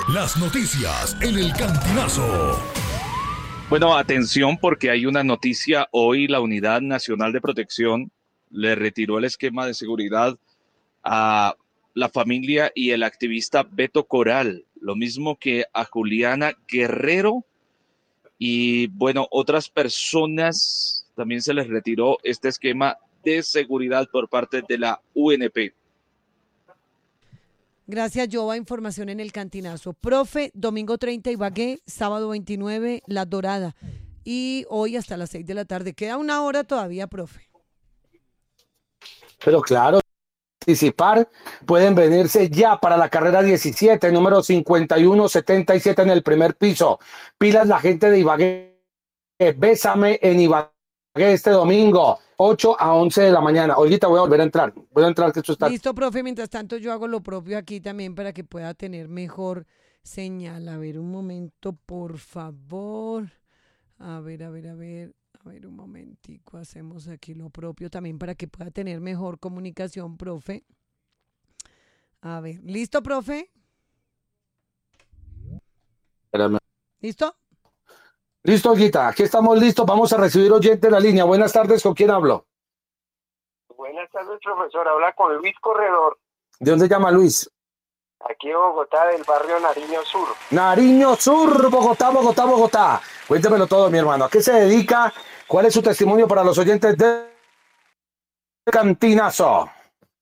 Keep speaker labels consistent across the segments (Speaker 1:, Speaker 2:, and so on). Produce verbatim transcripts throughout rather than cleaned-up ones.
Speaker 1: Las noticias en el Cantinazo.
Speaker 2: Bueno, atención porque hay una noticia. Hoy la Unidad Nacional de Protección le retiró el esquema de seguridad a la familia y el activista Beto Coral, lo mismo que a Juliana Guerrero y bueno, otras personas también se les retiró este esquema de seguridad por parte de la U N P.
Speaker 3: Gracias, Jova. Información en el Cantinazo. Profe, domingo treinta Ibagué, sábado veintinueve La Dorada. Y hoy hasta las seis de la tarde. Queda una hora todavía, profe.
Speaker 4: Pero claro, participar, pueden venirse ya para la carrera diecisiete, número cincuenta y uno setenta y siete en el primer piso. Pilas la gente de Ibagué. Bésame en Ibagué este domingo, ocho a once de la mañana. Ahorita voy a volver a entrar. Voy a entrar que esto está...
Speaker 3: Listo, profe. Mientras tanto, yo hago lo propio aquí también para que pueda tener mejor señal. A ver, un momento, por favor. A ver, a ver, a ver. A ver, un momentico. Hacemos aquí lo propio también para que pueda tener mejor comunicación, profe. A ver, ¿listo, profe?
Speaker 4: Espérame.
Speaker 3: ¿Listo?
Speaker 4: Listo, Olguita, aquí estamos listos. Vamos a recibir oyente en la línea. Buenas tardes, ¿con quién hablo?
Speaker 5: Buenas tardes, profesor. Habla con Luis Corredor.
Speaker 4: ¿De dónde llama Luis?
Speaker 5: Aquí en Bogotá, del barrio Nariño Sur.
Speaker 4: Nariño Sur, Bogotá, Bogotá, Bogotá. Cuéntemelo todo, mi hermano. ¿A qué se dedica? ¿Cuál es su testimonio para los oyentes de Cantinazo?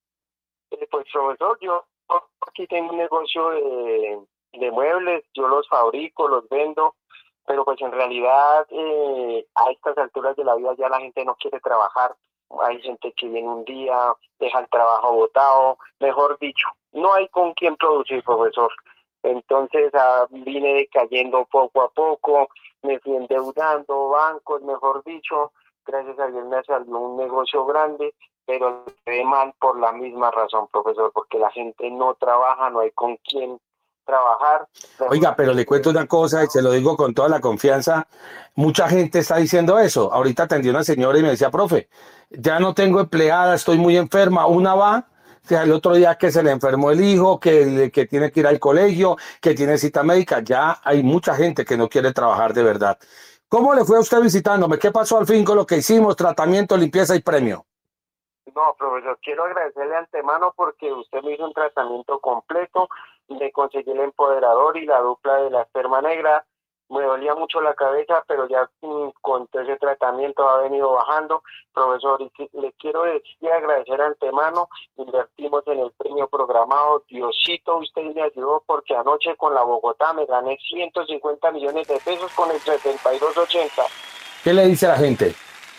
Speaker 5: Eh, pues, profesor, yo aquí tengo un negocio de, de muebles. Yo los fabrico, los vendo. Pero pues en realidad eh, a estas alturas de la vida ya la gente no quiere trabajar. Hay gente que viene un día, deja el trabajo botado, mejor dicho, no hay con quién producir, profesor. Entonces ah, vine decayendo poco a poco, me fui endeudando, bancos, mejor dicho, gracias a Dios me salió un negocio grande, pero quedé mal por la misma razón, profesor, porque la gente no trabaja, no hay con quién trabajar.
Speaker 4: Oiga, pero le cuento una cosa y se lo digo con toda la confianza. Mucha gente está diciendo eso. Ahorita atendí a una señora y me decía, profe, ya no tengo empleada, estoy muy enferma. Una va, o sea, el otro día que se le enfermó el hijo, que, que tiene que ir al colegio, que tiene cita médica. Ya hay mucha gente que no quiere trabajar de verdad. ¿Cómo le fue a usted visitándome? ¿Qué pasó al fin con lo que hicimos? Tratamiento, limpieza y premio.
Speaker 5: No, profesor, quiero agradecerle de antemano porque usted me hizo un tratamiento completo, le conseguí el empoderador y la dupla de la esperma negra. Me dolía mucho la cabeza, pero ya mm, con todo ese tratamiento ha venido bajando. Profesor, y que, le quiero decir y agradecer de antemano, invertimos en el premio programado. Diosito, usted me ayudó porque anoche con la Bogotá me gané ciento cincuenta millones de pesos con el setenta y dos ochenta.
Speaker 4: ¿Qué le dice a la gente?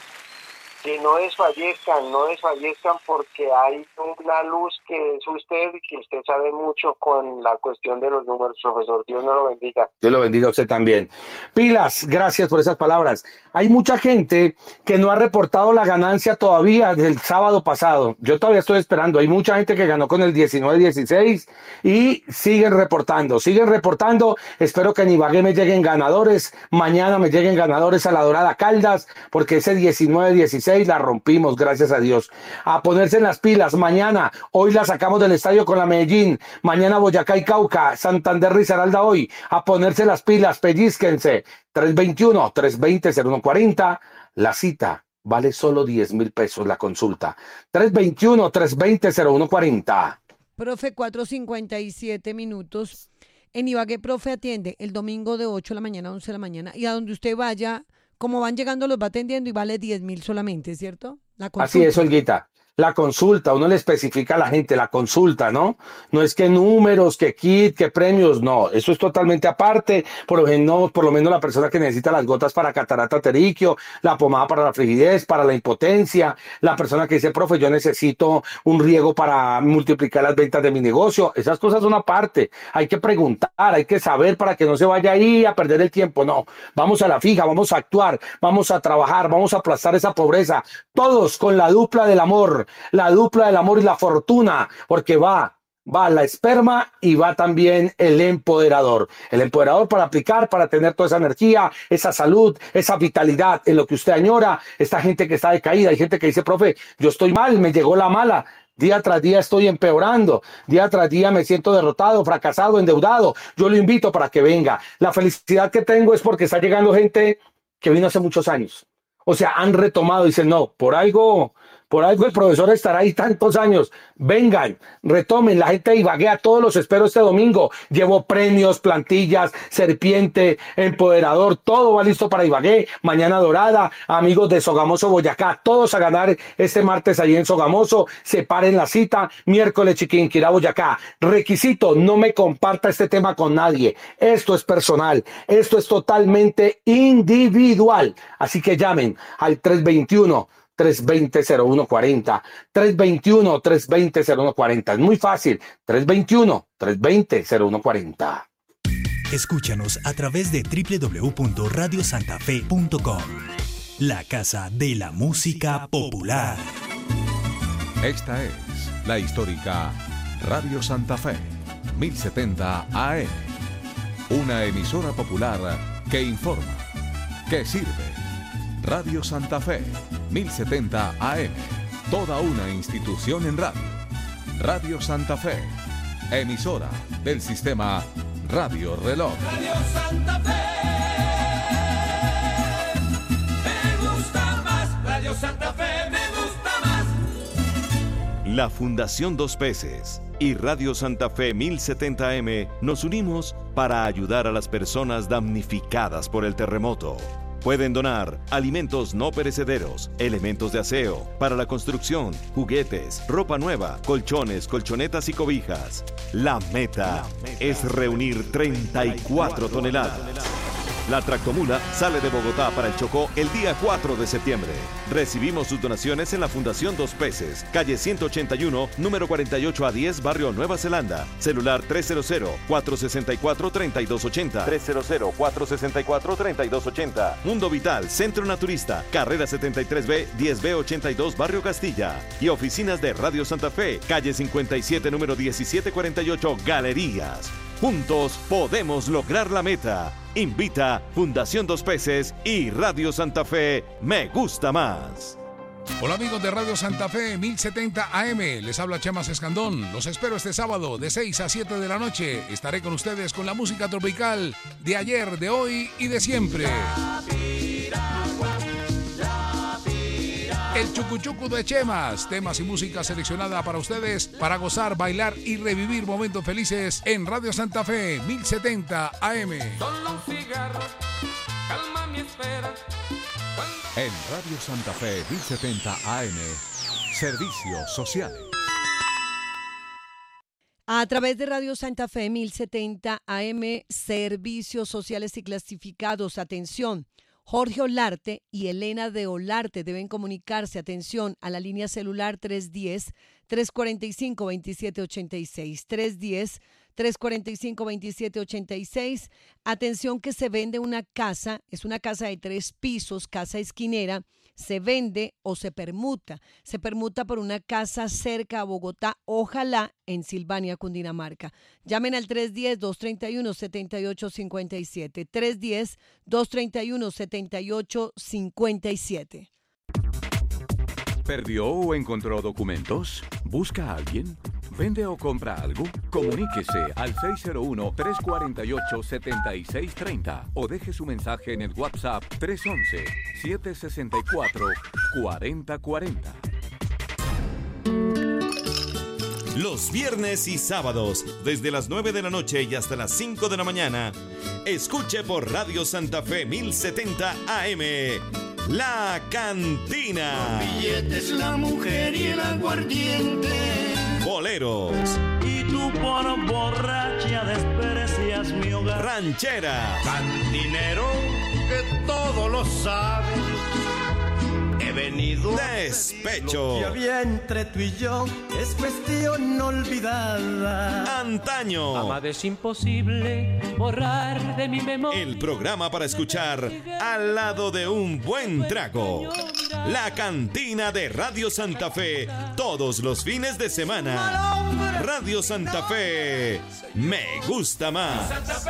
Speaker 5: Que no desfallezcan, no desfallezcan porque hay una luz que es usted y que usted sabe mucho con la cuestión de los números, profesor. Dios no lo bendiga.
Speaker 4: Dios lo bendiga a usted también. Pilas, gracias por esas palabras. Hay mucha gente que no ha reportado la ganancia todavía del sábado pasado. Yo todavía estoy esperando. Hay mucha gente que ganó con el diecinueve dieciséis y siguen reportando, siguen reportando. Espero que en Ibagué me lleguen ganadores. Mañana me lleguen ganadores a la Dorada Caldas, porque ese diecinueve dieciséis la rompimos, gracias a Dios. A ponerse en las pilas. Mañana, hoy la sacamos del estadio con la Medellín. Mañana Boyacá y Cauca, Santander Risaralda hoy. A ponerse las pilas, pellizquense. tres veintiuno, tres veinte, cero uno cuarenta. La cita vale solo diez mil pesos la consulta. tres veintiuno, tres veinte, cero uno cuarenta.
Speaker 3: Profe, cuatro cincuenta y siete minutos. En Ibagué, profe, atiende el domingo de ocho de la mañana a once de la mañana. Y a donde usted vaya, como van llegando, los va atendiendo y vale diez mil solamente, ¿cierto? La
Speaker 4: Así es, Olguita. La consulta, uno le especifica a la gente la consulta, ¿no? No es que números, que kit, que premios, no. Eso es totalmente aparte. Por lo menos, por lo menos la persona que necesita las gotas para catarata pteriquio, la pomada para la frigidez, para la impotencia, la persona que dice, profe, yo necesito un riego para multiplicar las ventas de mi negocio. Esas cosas son aparte. Hay que preguntar, hay que saber para que no se vaya ahí a perder el tiempo. No, vamos a la fija, vamos a actuar, vamos a trabajar, vamos a aplastar esa pobreza. Todos con la dupla del amor. La dupla del amor y la fortuna, porque va, va la esperma y va también el empoderador. El empoderador para aplicar, para tener toda esa energía, esa salud, esa vitalidad en lo que usted añora. Esta gente que está decaída, hay gente que dice, profe, yo estoy mal, me llegó la mala. Día tras día estoy empeorando. Día tras día me siento derrotado, fracasado, endeudado. Yo lo invito para que venga. La felicidad que tengo es porque está llegando gente que vino hace muchos años. O sea, han retomado, dicen, no, por algo, por algo el profesor estará ahí tantos años. Vengan, retomen, la gente de Ibagué, a todos los espero este domingo. Llevo premios, plantillas, serpiente, empoderador, todo va listo para Ibagué. Mañana Dorada, amigos de Sogamoso, Boyacá, todos a ganar este martes allí en Sogamoso. Separen la cita, miércoles Chiquinquirá, Boyacá. Requisito, no me comparta este tema con nadie. Esto es personal, esto es totalmente individual. Así que llamen al tres veintiuno, tres veinte, cero uno cuarenta, tres veintiuno, tres veinte, cero uno cuarenta. Es muy fácil, tres veintiuno, tres veinte, cero uno cuarenta.
Speaker 1: Escúchanos a través de doble u doble u doble u punto radio santa fe punto com, la casa de la música popular.
Speaker 6: Esta es la histórica Radio Santa Fe, mil setenta A M, una emisora popular que informa, que sirve. Radio Santa Fe, mil setenta A M, toda una institución en radio. Radio Santa Fe, emisora del sistema Radio Reloj.
Speaker 7: Radio Santa Fe, me gusta más. Radio Santa Fe, me gusta más.
Speaker 8: La Fundación Dos Peces y Radio Santa Fe mil setenta A M nos unimos para ayudar a las personas damnificadas por el terremoto. Pueden donar alimentos no perecederos, elementos de aseo, para la construcción, juguetes, ropa nueva, colchones, colchonetas y cobijas. La meta es reunir treinta y cuatro toneladas. La tractomula sale de Bogotá para el Chocó el día cuatro de septiembre. Recibimos sus donaciones en la Fundación Dos Peces, calle ciento ochenta y uno, número cuarenta y ocho a diez, barrio Nueva Zelanda. Celular tres cero cero, cuatro seis cuatro, tres dos ocho cero, tres cero cero, cuatro seis cuatro, tres dos ocho cero. Mundo Vital, Centro Naturista, carrera setenta y tres B, diez B ochenta y dos, barrio Castilla. Y oficinas de Radio Santa Fe, calle cincuenta y siete, número diecisiete cuarenta y ocho, Galerías. Juntos podemos lograr la meta. Invita Fundación Dos Peces y Radio Santa Fe, me gusta más.
Speaker 1: Hola amigos de Radio Santa Fe mil setenta A M, les habla Chemas Escandón. Los espero este sábado de seis a siete de la noche. Estaré con ustedes con la música tropical de ayer, de hoy y de siempre. El Chucuchucu de Chemas, temas y música seleccionada para ustedes para gozar, bailar y revivir momentos felices en Radio Santa Fe mil setenta A M.
Speaker 7: Solo un cigarro, calma mi espera.
Speaker 6: En Radio Santa Fe mil setenta A M, servicios sociales.
Speaker 3: A través de Radio Santa Fe mil setenta A M, servicios sociales y clasificados. Atención. Jorge Olarte y Elena de Olarte deben comunicarse, atención, a la línea celular tres uno cero, tres cuatro cinco, dos siete ocho seis, tres uno cero, tres cuatro cinco, dos siete ocho seis. Atención que se vende una casa, es una casa de tres pisos, casa esquinera, se vende o se permuta. Se permuta por una casa cerca a Bogotá, ojalá en Silvania, Cundinamarca. Llamen al tres uno cero, dos tres uno, siete ocho cinco siete, tres uno cero, dos tres uno, siete ocho cinco siete.
Speaker 9: ¿Perdió o encontró documentos? ¿Busca a alguien? ¿Vende o compra algo? Comuníquese al seis cero uno, tres cuatro ocho, siete seis tres cero o deje su mensaje en el WhatsApp tres uno uno, siete seis cuatro, cuatro cero cuatro cero.
Speaker 8: Los viernes y sábados, desde las nueve de la noche y hasta las cinco de la mañana, escuche por Radio Santa Fe mil setenta A M, La Cantina.
Speaker 7: Billetes, la mujer y el aguardiente.
Speaker 8: Boleros.
Speaker 10: Y tú por borracha desprecias mi hogar.
Speaker 8: Ranchera.
Speaker 10: Cantinero, que todo lo sabe. He venido
Speaker 8: Despecho.
Speaker 10: Lo que había entre tú y yo es cuestión olvidada.
Speaker 8: Antaño.
Speaker 11: Amada, es imposible borrar de mi memoria.
Speaker 8: El programa para escuchar al lado de un buen trago. La Cantina de Radio Santa Fe, todos los fines de semana. Radio Santa Fe, me gusta más.